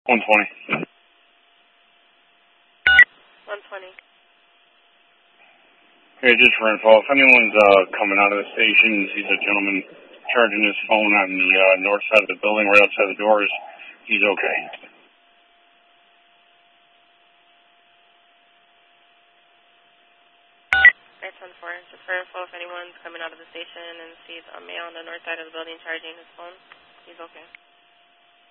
120. 120. Hey, just for info, if anyone's coming out of the station and sees a gentleman charging his phone on the north side of the building, right outside the doors, he's okay. That's 1-4. Just for info, if anyone's coming out of the station and sees a male on the north side of the building charging his phone, he's okay.